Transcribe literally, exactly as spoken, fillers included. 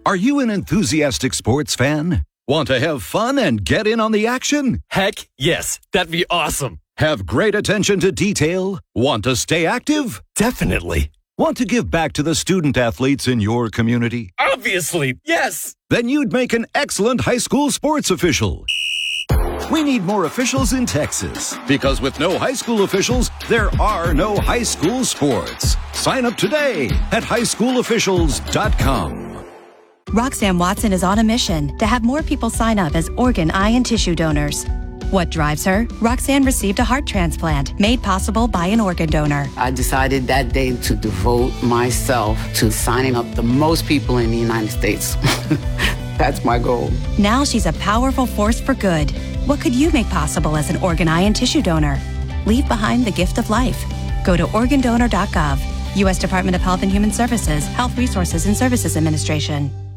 Are you an enthusiastic sports fan? Want to have fun and get in on the action? Heck, yes. That'd be awesome. Have great attention to detail? Want to stay active? Definitely. Want to give back to the student athletes in your community? Obviously, yes. Then you'd make an excellent high school sports official. We need more officials in Texas, because with no high school officials, there are no high school sports. Sign up today at high school officials dot com. Roxanne Watson is on a mission to have more people sign up as organ, eye, and tissue donors. What drives her? Roxanne received a heart transplant made possible by an organ donor. I decided that day to devote myself to signing up the most people in the United States. That's my goal. Now she's a powerful force for good. What could you make possible as an organ, eye, and tissue donor? Leave behind the gift of life. Go to organ donor dot gov. U S Department of Health and Human Services, Health Resources and Services Administration.